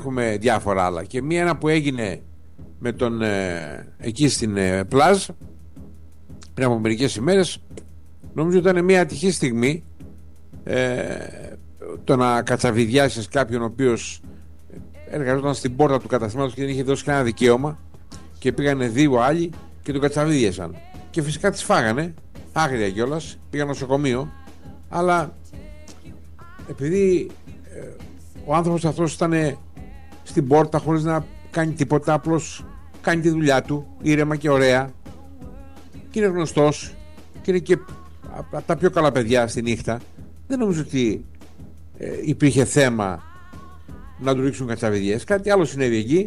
έχουμε διάφορα άλλα. Και ένα που έγινε με τον εκεί στην Πλάζ πριν από μερικές ημέρες, νομίζω ήταν μια ατυχή στιγμή, το να κατσαβιδιάσεις κάποιον ο οποίος εργαζόταν στην πόρτα του καταστήματος και δεν είχε δώσει κανένα δικαίωμα, και πήγανε δύο άλλοι και τον κατσαβίδιασαν. Και φυσικά τις φάγανε, άγρια κιόλας, πήγαν νοσοκομείο. Αλλά επειδή ο άνθρωπος αυτός ήταν στην πόρτα χωρίς να κάνει τίποτα, απλώς κάνει τη δουλειά του ήρεμα και ωραία, και είναι γνωστός και είναι και από τα πιο καλά παιδιά στη νύχτα, δεν νομίζω ότι υπήρχε θέμα να του ρίξουν κατσαβιδιές. Κάτι άλλο συνέβη εκεί.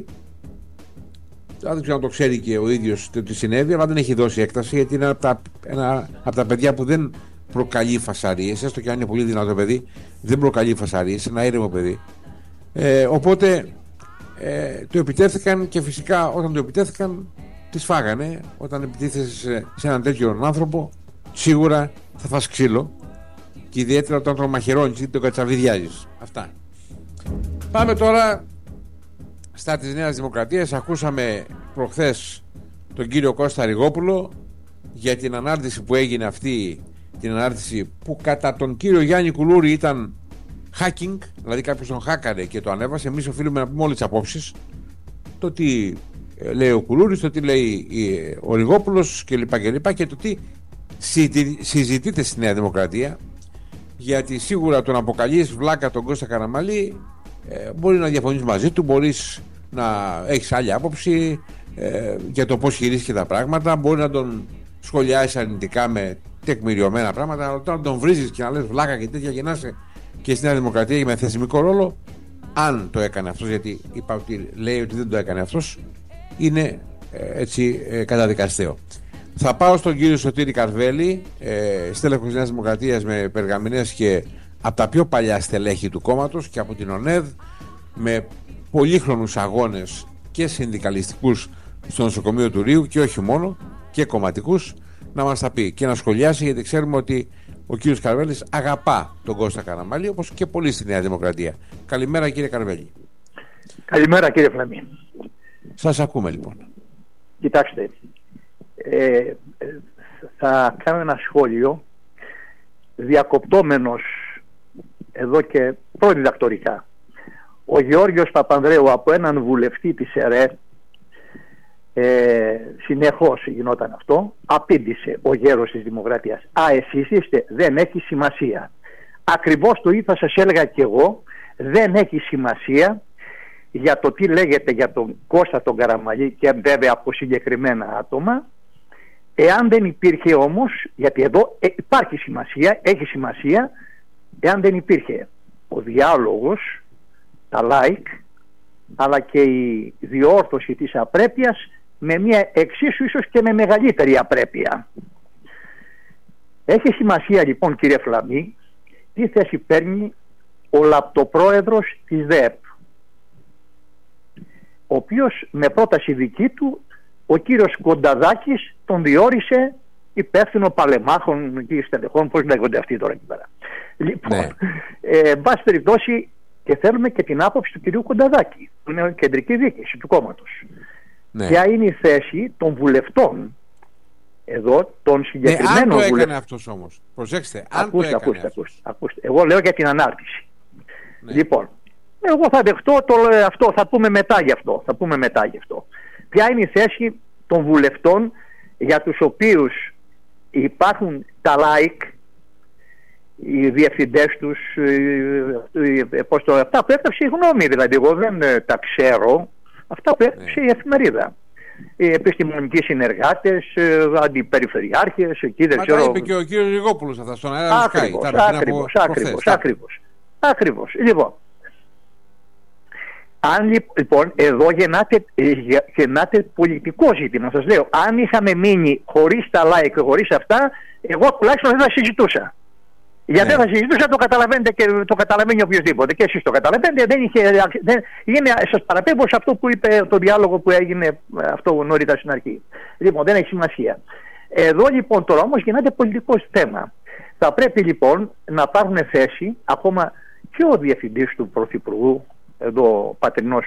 Δεν ξέρω αν το ξέρει και ο ίδιος το τι συνέβη, αλλά δεν έχει δώσει έκταση, γιατί είναι από τα παιδιά που δεν προκαλεί φασαρίες, έστω και αν είναι πολύ δυνατό παιδί, δεν προκαλεί φασαρίες, ένα ήρεμο παιδί. Οπότε το επιτέθηκαν, και φυσικά όταν το επιτέθηκαν τις φάγανε. Όταν επιτίθεσαι σε έναν τέτοιον άνθρωπο, σίγουρα θα φας ξύλο, και ιδιαίτερα όταν τον μαχαιρώνεις ή τον κατσαβιδιάζεις. Αυτά. Πάμε τώρα στα της Νέας Δημοκρατίας. Ακούσαμε προχθές τον κύριο Κώστα Ριγόπουλο για την ανάρτηση που έγινε, αυτή την ανάρτηση που κατά τον κύριο Γιάννη Κουλούρη ήταν hacking, δηλαδή κάποιος τον χάκαρε και το ανέβασε. Εμείς οφείλουμε να πούμε όλες τις απόψεις, το τι λέει ο Κουλούρης, το τι λέει ο Ριγόπουλος κλπ. Και το τι συζητείται στη Νέα Δημοκρατία. Γιατί σίγουρα τον αποκαλείς βλάκα τον Κώστα Καραμανλή, μπορεί να διαφωνείς μαζί του, μπορείς να έχεις άλλη άποψη για το πώς χειρίστηκε τα πράγματα, μπορεί να τον σχολιάσεις αρνητικά με τεκμηριωμένα πράγματα, αλλά όταν τον βρίζεις και να λες βλάκα και τέτοια, γεννάσαι και στη Νέα Δημοκρατία με θεσμικό ρόλο, αν το έκανε αυτός, γιατί είπα ότι λέει ότι δεν το έκανε αυτός, είναι έτσι καταδικαστέο. Θα πάω στον κύριο Σωτήρη Καρβέλη, στέλεχος της Νέας Δημοκρατίας με περγαμηνές και από τα πιο παλιά στελέχη του κόμματος και από την ΟΝΕΔ, με πολύχρονους αγώνες και συνδικαλιστικούς στο νοσοκομείο του Ρείου και όχι μόνο, και κομματικούς, να μας τα πει και να σχολιάσει, γιατί ξέρουμε ότι ο κύριος Καρβέλης αγαπά τον Κώστα Καραμανλή, όπως και πολλοί στη Νέα Δημοκρατία. Καλημέρα κύριε Καρβέλη. Καλημέρα κύριε Φλαμή. Σας ακούμε λοιπόν. Κοιτάξτε, θα κάνω ένα σχόλιο διακοπτόμενος εδώ και προδιδακτορικά. Ο Γεώργιος Παπανδρέου από έναν βουλευτή της ΕΡΕ, συνεχώς γινόταν αυτό, απήντησε ο γέρος της Δημοκρατίας: εσείς είστε, δεν έχει σημασία. Ακριβώς το ίδιο θα σας έλεγα και εγώ, δεν έχει σημασία για το τι λέγεται για τον Κώστα τον Καραμανλή, και βέβαια από συγκεκριμένα άτομα, εάν δεν υπήρχε όμως, γιατί εδώ υπάρχει σημασία, έχει σημασία, εάν δεν υπήρχε ο διάλογος, τα like, αλλά και η διόρθωση της απρέπειας με μια εξίσου ίσως και με μεγαλύτερη απρέπεια. Έχει σημασία λοιπόν κύριε Φλαμή τι θέση παίρνει ο λαπτοπρόεδρος της ΔΕΕΠ, ο οποίος με πρόταση δική του ο κύριος Κονταδάκης τον διόρισε υπεύθυνο παλεμάχων και στελεχών, πώς λέγονται αυτοί τώρα εκεί πέρα. Λοιπόν, εν πάση περιπτώσει, και θέλουμε και την άποψη του κυρίου Κονταδάκη, που είναι κεντρική διοίκηση του κόμματος. Ναι. Ποια είναι η θέση των βουλευτών εδώ, των συγκεκριμένων βουλευτών. Αν το έκανε αυτός όμως, προσέξτε, ακούστε. Εγώ λέω για την ανάρτηση. Ναι. Λοιπόν, εγώ θα δεχτώ αυτό, θα πούμε μετά γι' αυτό. Ποια είναι η θέση των βουλευτών για τους οποίους υπάρχουν τα like, οι διευθυντές τους, αυτά που έγραψε η γνώμη, δηλαδή εγώ δεν τα ξέρω, αυτά που έγραψε η εφημερίδα. Οι επιστημονικοί συνεργάτες, αντιπεριφερειάρχες, εκεί δεν ξέρω. Τα είπε και ο κύριος Ριγόπουλος αυτά στον αέρα του Sky. Ακριβώς. Λοιπόν, εδώ γεννάται πολιτικό ζήτημα. Σας λέω, αν είχαμε μείνει χωρίς τα like, χωρίς αυτά, εγώ τουλάχιστον δεν θα συζητούσα. Γιατί δεν θα συζητούσα, το καταλαβαίνετε και το καταλαβαίνει οποιοδήποτε. Και εσείς το καταλαβαίνετε. Σας παραπέμπω σε αυτό που είπε, το διάλογο που έγινε αυτό νωρίτερα στην αρχή. Λοιπόν, δεν έχει σημασία. Εδώ λοιπόν τώρα όμως γεννάται πολιτικό θέμα. Θα πρέπει λοιπόν να πάρουν θέση ακόμα και ο διευθυντής του Πρωθυπουργού, εδώ ο πατρινός